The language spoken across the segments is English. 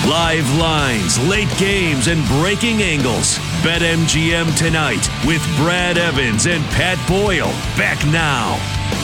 Live lines, late games, and breaking angles. BetMGM tonight with Brad Evans and Pat Boyle. Back now.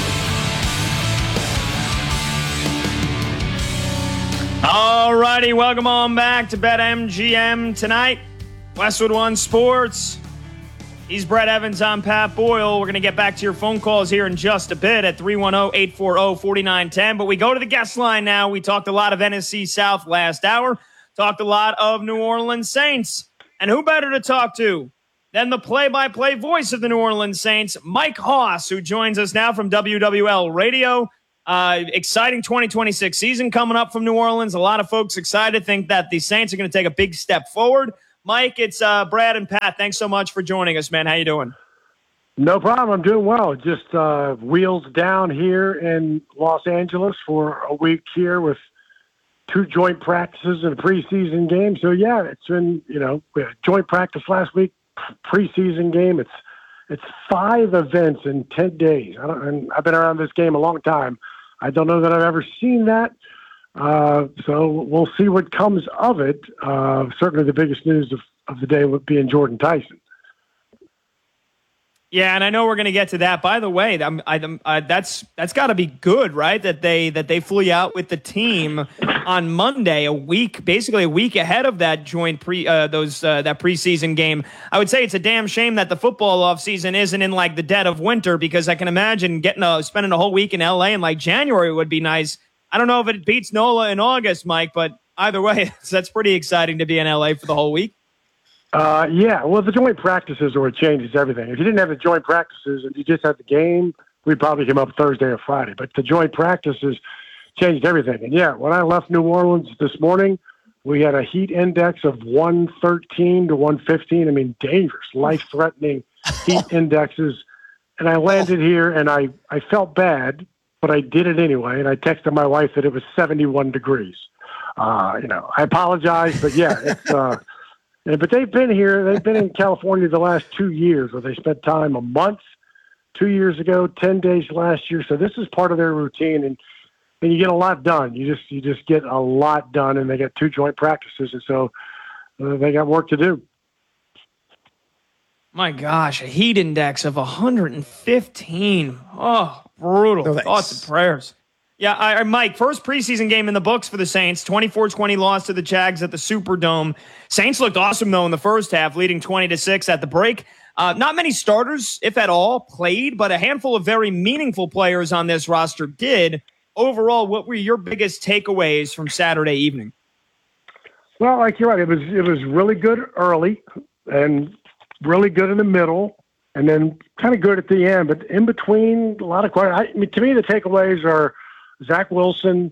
All righty, welcome on back to BetMGM tonight. Westwood One Sports. He's Brad Evans. I'm Pat Boyle. We're going to get back to your phone calls here in just a bit at 310-840-4910. But we go to the guest line now. We talked a lot of NFC South last hour. Talked a lot of New Orleans Saints. And who better to talk to than the play-by-play voice of the New Orleans Saints, Mike Hoss, who joins us now from WWL Radio. Exciting 2026 season coming up from New Orleans. A lot of folks excited, think that the Saints are going to take a big step forward. Mike, it's Brad and Pat. Thanks so much for joining us, man. How you doing? No problem. I'm doing well. Just wheels down here in Los Angeles for a week here with 2 joint practices and a preseason game. So, yeah, it's been, we had joint practice last week, preseason game. It's 5 events in 10 days. And I've been around this game a long time. I don't know that I've ever seen that. So we'll see what comes of it. Certainly the biggest news of the day would be in Jordan Tyson. Yeah, and I know we're going to get to that. By the way, that's got to be good, right? That they flew you out with the team on Monday, basically a week ahead of that joint that preseason game. I would say it's a damn shame that the football offseason isn't in like the dead of winter, because I can imagine spending a whole week in LA in like January would be nice. I don't know if it beats NOLA in August, Mike, but either way, that's pretty exciting to be in LA for the whole week. Yeah, well, the joint practices are what changes everything. If you didn't have the joint practices and you just had the game, we'd probably come up Thursday or Friday. But the joint practices changed everything. And, yeah, when I left New Orleans this morning, we had a heat index of 113 to 115. I mean, dangerous, life-threatening heat indexes. And I landed here, and I felt bad, but I did it anyway. And I texted my wife that it was 71 degrees. I apologize, but, yeah, it's but they've been here. They've been in California the last 2 years, where they spent time a month 2 years ago, 10 days last year. So this is part of their routine, and you get a lot done. You just get a lot done, and they got 2 joint practices, and so they got work to do. My gosh, a heat index of 115. Oh, brutal. No, thoughts and prayers. Yeah, Mike, first preseason game in the books for the Saints, 24-20 loss to the Jags at the Superdome. Saints looked awesome, though, in the first half, leading 20-6 at the break. Not many starters, if at all, played, but a handful of very meaningful players on this roster did. Overall, what were your biggest takeaways from Saturday evening? Well, like you're right, it was really good early and really good in the middle, and then kind of good at the end. But in between, a lot of questions. To me, the takeaways are Zach Wilson,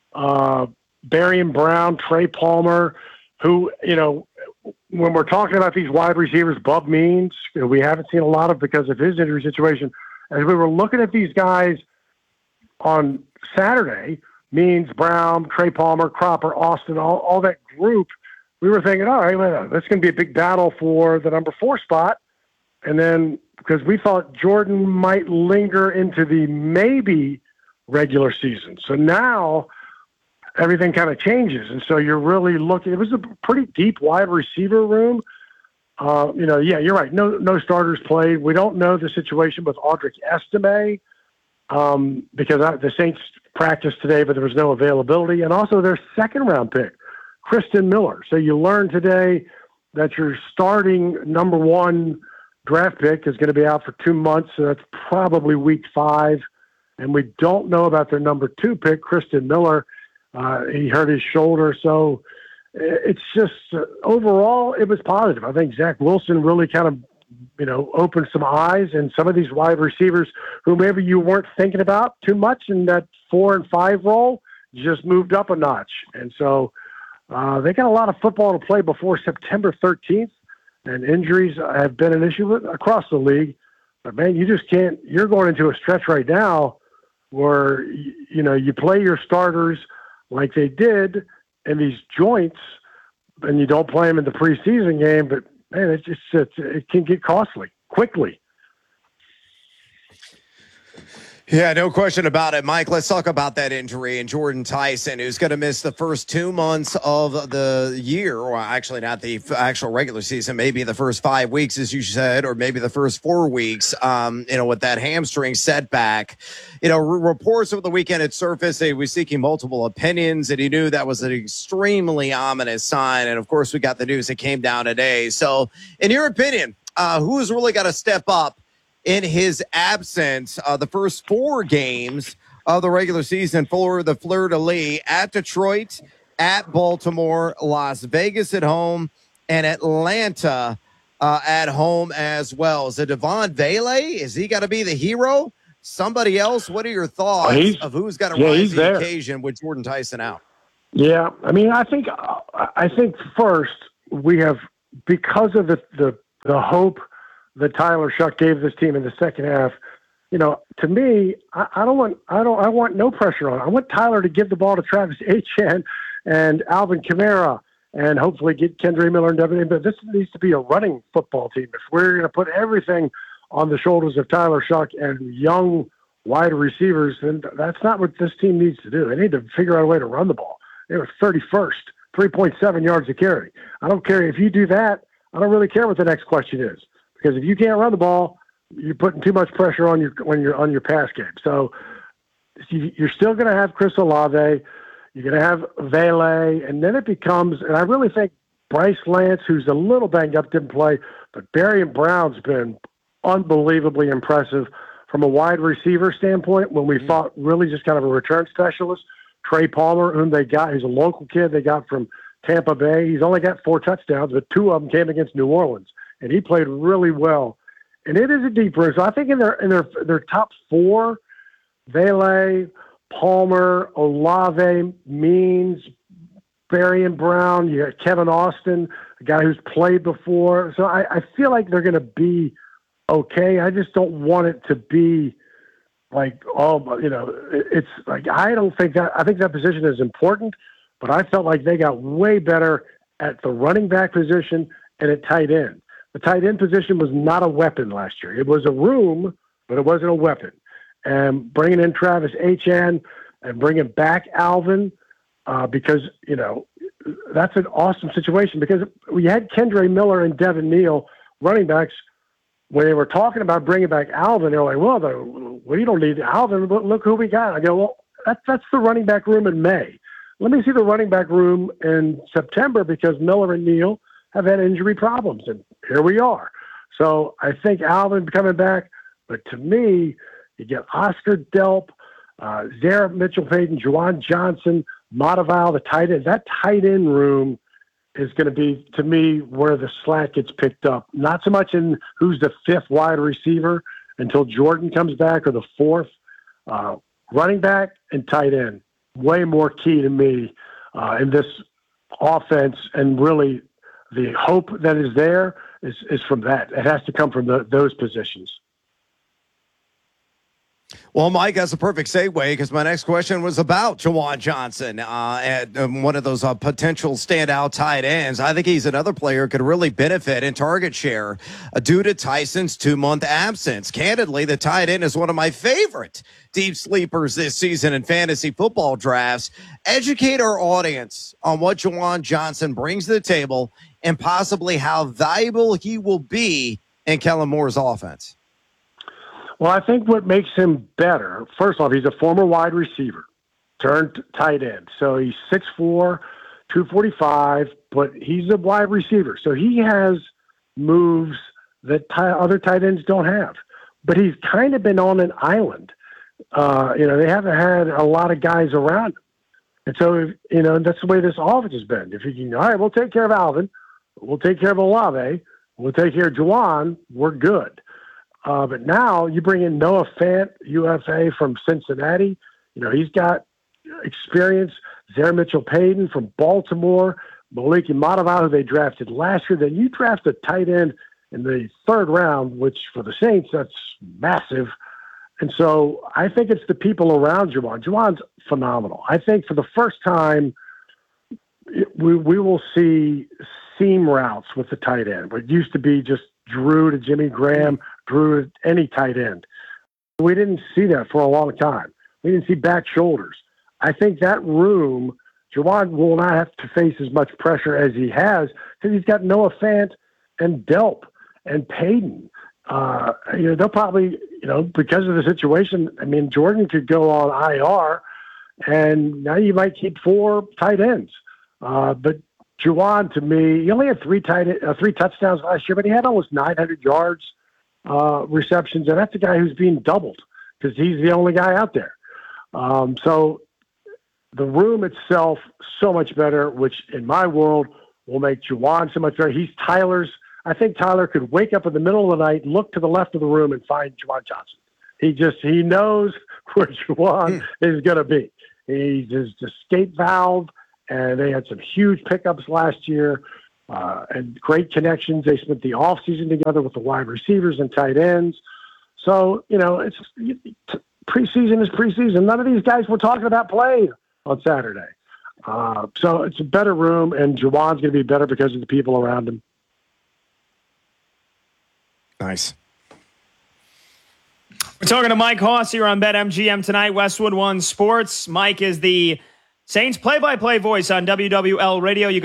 Barian Brown, Trey Palmer, who, when we're talking about these wide receivers, Bub Means, we haven't seen a lot of because of his injury situation. As we were looking at these guys on Saturday, Means, Brown, Trey Palmer, Cropper, Austin, all that group, we were thinking, all right, well, that's going to be a big battle for the number 4 spot. And then because we thought Jordan might linger into the maybe regular season. So now everything kind of changes. And so you're really looking, it was a pretty deep wide receiver room. Yeah, you're right. No starters played. We don't know the situation with Audric Estime because the Saints practiced today, but there was no availability. And also their second round pick, Kristen Miller. So you learned today that your starting number 1 draft pick is going to be out for 2 months. So that's probably week 5. And we don't know about their number 2 pick, Kristen Miller. He hurt his shoulder. So it's just overall, it was positive. I think Zach Wilson really kind of, opened some eyes, and some of these wide receivers who maybe you weren't thinking about too much in that 4 and 5 role just moved up a notch. And so they got a lot of football to play before September 13th, and injuries have been an issue across the league. But, man, you just can't – you're going into a stretch right now where, you play your starters like they did in these joints, and you don't play them in the preseason game. But, man, it can get costly quickly. Yeah, no question about it. Mike, let's talk about that injury and Jordan Tyson, who's going to miss the first 2 months of the year, or actually not the actual regular season, maybe the first 5 weeks, as you said, or maybe the first 4 weeks, with that hamstring setback. Reports over the weekend had surfaced that he was seeking multiple opinions, and he knew that was an extremely ominous sign. And, of course, we got the news that came down today. So, in your opinion, who's really got to step up in his absence, the first 4 games of the regular season for the Fleur-de-Lis at Detroit, at Baltimore, Las Vegas at home, and Atlanta at home as well? Is it Devon Vele? Is he got to be the hero? Somebody else? What are your thoughts of who's got to rise to the occasion with Jordan Tyson out? Yeah, I mean, I think first we have, because of the hope that Tyler Shough gave this team in the second half. To me, I want no pressure on it. I want Tyler to give the ball to Travis Etienne and Alvin Kamara and hopefully get Kendre Miller and Devin. But this needs to be a running football team. If we're going to put everything on the shoulders of Tyler Shough and young wide receivers, then that's not what this team needs to do. They need to figure out a way to run the ball. They were 31st, 3.7 yards a carry. I don't care if you do that. I don't really care what the next question is. Because if you can't run the ball, you're putting too much pressure on your pass game. So you're still going to have Chris Olave, you're going to have Vele, and then it becomes. And I really think Bryce Lance, who's a little banged up, didn't play, but Barian Brown's been unbelievably impressive from a wide receiver standpoint. When we thought really just kind of a return specialist, Trey Palmer, whom they got, he's a local kid they got from Tampa Bay. He's only got 4 touchdowns, but 2 of them came against New Orleans. And he played really well. And it is a deep room. So I think in their top 4, Vele, Palmer, Olave, Means, Barian Brown, you got Kevin Austin, a guy who's played before. So I feel like they're going to be okay. I just don't want it to be like, it's like, I think that position is important, but I felt like they got way better at the running back position and at tight end. The tight end position was not a weapon last year. It was a room, but it wasn't a weapon. And bringing in Travis Etienne and bringing back Alvin, because, that's an awesome situation, because we had Kendre Miller and Devin Neal running backs. When they were talking about bringing back Alvin, they were like, well, we don't need Alvin, but look who we got. I go, well, that's the running back room in May. Let me see the running back room in September, because Miller and Neal have had injury problems, and here we are. So I think Alvin coming back, but to me, you get Oscar Delp, Zara Mitchell-Payton, Juwan Johnson, Mataval, the tight end. That tight end room is going to be, to me, where the slack gets picked up. Not so much in who's the 5th wide receiver until Jordan comes back, or the 4th. Running back and tight end, way more key to me in this offense, and really the hope that is there is from that. It has to come from those positions. Well, Mike, that's a perfect segue, because my next question was about Juwan Johnson, one of those potential standout tight ends. I think he's another player who could really benefit in target share due to Tyson's 2-month absence. Candidly, the tight end is one of my favorite deep sleepers this season in fantasy football drafts. Educate our audience on what Juwan Johnson brings to the table and possibly how valuable he will be in Kellen Moore's offense. Well, I think what makes him better, first off, he's a former wide receiver turned tight end. So he's 6'4", 245, but he's a wide receiver. So he has moves that other tight ends don't have. But he's kind of been on an island. They haven't had a lot of guys around him. And so, that's the way this offense has been. If you can, all right, we'll take care of Alvin. We'll take care of Olave. We'll take care of Juwan. We're good. But now you bring in Noah Fant, UFA from Cincinnati. He's got experience. Zara Mitchell-Payton from Baltimore. Maliki Mataval, who they drafted last year. Then you draft a tight end in the 3rd round, which for the Saints, that's massive. And so I think it's the people around Juwan. Juwan's phenomenal. I think for the first time, we will see seam routes with the tight end. It used to be just Drew to Jimmy Graham, Drew to any tight end. We didn't see that for a long time. We didn't see back shoulders. I think that room, Juwan will not have to face as much pressure as he has because he's got Noah Fant and Delp and Payton. They'll probably, because of the situation, I mean, Jordan could go on IR, and now you might keep 4 tight ends. But Juwan, to me, he only had 3 touchdowns last year, but he had almost 900 yards receptions, and that's a guy who's being doubled because he's the only guy out there. So the room itself so much better, which in my world will make Juwan so much better. He's Tyler's. I think Tyler could wake up in the middle of the night, look to the left of the room, and find Juwan Johnson. He knows where Juwan is going to be. He's his escape valve, and they had some huge pickups last year and great connections. They spent the offseason together with the wide receivers and tight ends. So, it's preseason is preseason. None of these guys we're talking about played on Saturday. So it's a better room, and Juwan's going to be better because of the people around him. Nice. We're talking to Mike Hoss here on BetMGM tonight, Westwood One Sports. Mike is the Saints play-by-play voice on WWL Radio. You